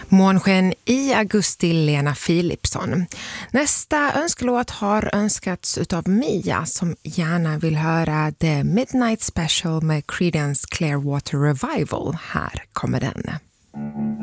Månsken i augusti, Lena Philipsson. Nästa önskelåt har önskats utav Mia som gärna vill höra The Midnight Special med Creedence Clearwater Revival. Här kommer den.